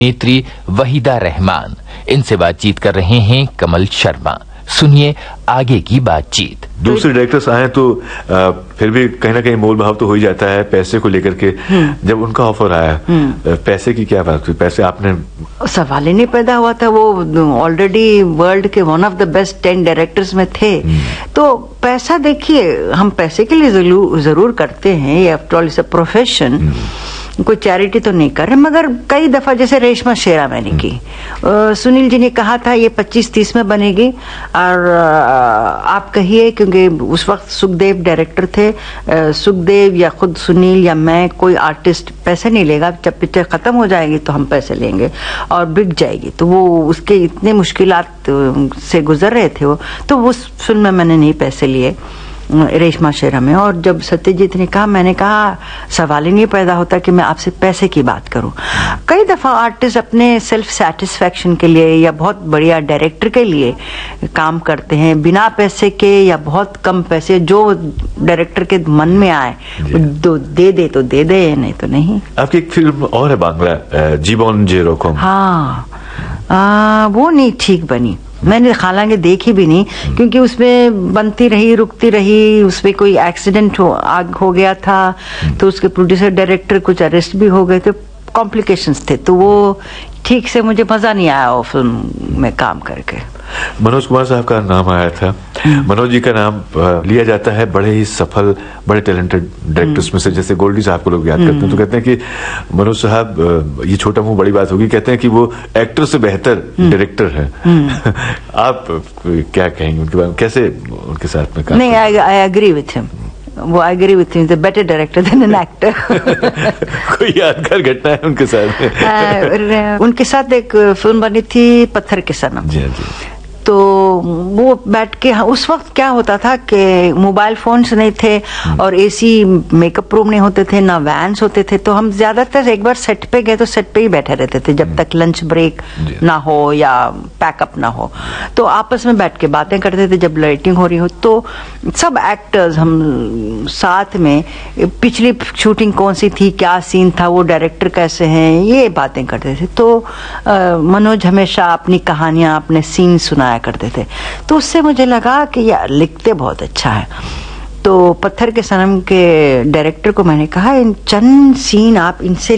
नेत्री वहीदा रहमान, इनसे बातचीत कर रहे हैं कमल शर्मा। सुनिए आगे की बातचीत। दूसरे डायरेक्टर्स आए तो फिर भी कहीं ना कहीं मोल भाव तो हो ही जाता है पैसे को लेकर के। जब उनका ऑफर आया, पैसे की क्या बात हुई? पैसे आपने सवाल ही नहीं पैदा हुआ था। वो ऑलरेडी वर्ल्ड के one of the best 10 directors में थे। तो पैसा देखिए, हम पैसे के लिए जरूर करते हैं, ये after all is a profession, कोई चैरिटी तो नहीं कर रहे। मगर कई दफा जैसे रेशमा शेरा मैंने की, सुनील जी ने कहा था ये 25-30 में बनेगी, और आप कहिए, क्योंकि उस वक्त सुखदेव डायरेक्टर थे, सुखदेव या खुद सुनील या मैं, कोई आर्टिस्ट पैसे नहीं लेगा। जब पिक्चर खत्म हो जाएगी तो हम पैसे लेंगे और बिक जाएगी। तो वो उसके इतने मुश्किलात से गुजर रहे थे वो, तो उस फिल्म में मैंने नहीं पैसे लिए, रेशमा शेरा में। और जब सत्यजीत ने कहा, मैंने कहा सवाल ही नहीं पैदा होता कि मैं आपसे पैसे की बात करूं। कई दफा आर्टिस्ट अपने सेल्फ सेटिस्फैक्शन के लिए या बहुत बढ़िया डायरेक्टर के लिए काम करते हैं बिना पैसे के, या बहुत कम पैसे, जो डायरेक्टर के मन में आए दे तो दे दे, नहीं तो नहीं। आपकी एक फिल्म और है बांग्ला, जीवन जे रोकम। हाँ, वो नहीं ठीक बनी, मैंने हालांकि देखी भी नहीं, क्योंकि उसमें बनती रही, रुकती रही, उसमें कोई एक्सीडेंट हो गया था, तो उसके प्रोड्यूसर डायरेक्टर कुछ अरेस्ट भी हो गए थे, कॉम्प्लिकेशंस थे, तो वो ठीक से मुझे मजा नहीं आया वो फिल्म में काम करके। मनोज कुमार साहब का नाम आया था। मनोज जी का नाम लिया जाता है बड़े ही सफल, बड़े टैलेंटेड डायरेक्टर्स में से। जैसे गोल्डी साहब को लोग याद करते हैं तो कहते हैं कि मनोज साहब, ये छोटा मुंह बड़ी बात होगी, कहते हैं कि वो एक्टर से बेहतर डायरेक्टर है। आप क्या कहेंगे उनके बारे में? कैसे उनके साथ में काम? नहीं, आई एग्री विथ हिम। वो I agree with him, the better director then an actor. कोई यादगार घटना है उनके साथ? उनके साथ एक फिल्म बनी थी पत्थर के सनम। जी जी। तो वो बैठ के, उस वक्त क्या होता था कि मोबाइल फोन्स नहीं थे और एसी मेकअप रूम नहीं होते थे, ना वैन्स होते थे, तो हम ज्यादातर एक बार सेट पे गए तो सेट पे ही बैठे रहते थे जब तक लंच ब्रेक ना हो या पैकअप ना हो। तो आपस में बैठ के बातें करते थे जब लाइटिंग हो रही हो। तो सब एक्टर्स हम साथ में, पिछली शूटिंग कौन सी थी, क्या सीन था, वो डायरेक्टर कैसे हैं, ये बातें करते थे। तो मनोज हमेशा अपनी कहानियां, अपने सीन सुनाया करते थे। तो उससे मुझे लगा कि यार लिखते बहुत अच्छा है। तो पत्थर के सनम के डायरेक्टर को मैंने कहा, इन चंद सीन आप इनसे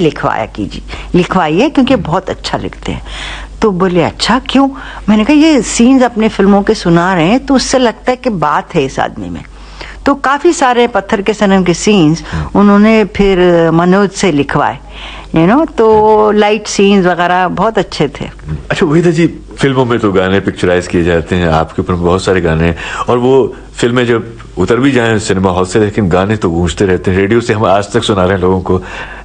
लिखवाइए क्योंकि बहुत अच्छा लिखते हैं। तो बोले अच्छा क्यों? मैंने कहा ये सीन्स अपने फिल्मों के सुना रहे हैं तो उससे लगता है कि बात है इस आदमी में। तो काफी सारे पत्थर के सनम के सीन्स उन्होंने फिर मनोज से लिखवाए, तो लाइट सीन्स वगैरह बहुत अच्छे थे। अच्छा वहीदा जी, फिल्मों में तो गाने पिक्चराइज किए जाते हैं, आपके ऊपर बहुत सारे गाने हैं, और वो फिल्में जब उतर भी जाएं सिनेमा हॉल से, लेकिन गाने तो गूंजते रहते हैं, रेडियो से हम आज तक सुना रहे हैं लोगों को।